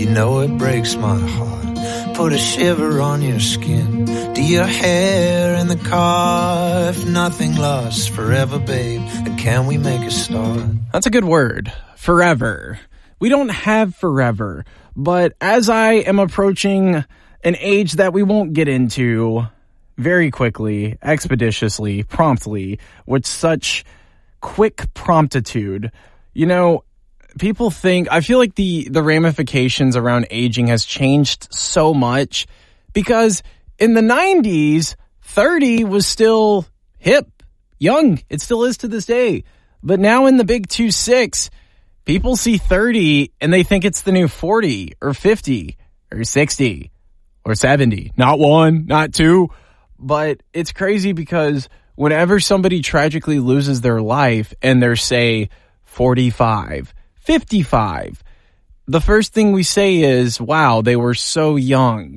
You know it breaks my heart. Put a shiver on your skin. Do your hair in the car. If nothing lasts forever, babe, then can we make a start? That's a good word. Forever. We don't have forever. But as I am approaching an age that we won't get into very quickly, expeditiously, promptly, with such quick promptitude, you know, people think, I feel like the ramifications around aging has changed so much because in the 90s, 30 was still hip, young. It still is to this day. But now in the big 2-6, people see 30 and they think it's the new 40 or 50 or 60 or 70. Not one, not two. But it's crazy because whenever somebody tragically loses their life and they're, say, 45, 55, the first thing we say is, wow, they were so young.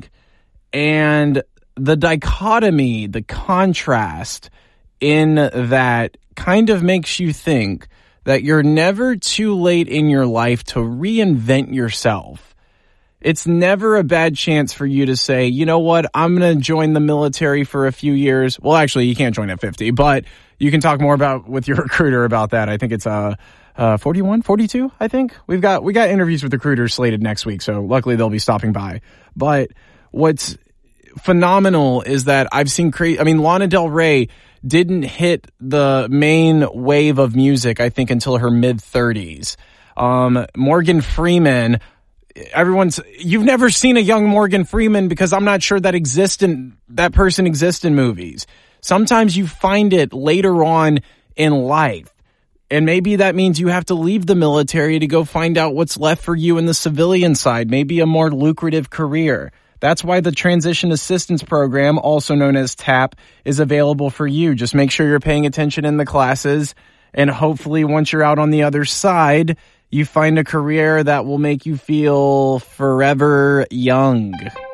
And the dichotomy, the contrast in that kind of makes you think that you're never too late in your life to reinvent yourself. It's never a bad chance for you to say, you know what, I'm going to join the military for a few years. Well, actually, you can't join at 50, but you can talk more about with your recruiter about that. I think it's 41, 42, I think. We got interviews with recruiters slated next week, so luckily they'll be stopping by. But what's phenomenal is that I've seen Lana Del Rey didn't hit the main wave of music, I think, until her mid-30s. Morgan Freeman, you've never seen a young Morgan Freeman because I'm not sure that person exists in movies. Sometimes you find it later on in life. And maybe that means you have to leave the military to go find out what's left for you in the civilian side, maybe a more lucrative career. That's why the Transition Assistance Program, also known as TAP, is available for you. Just make sure you're paying attention in the classes, and hopefully once you're out on the other side, you find a career that will make you feel forever young.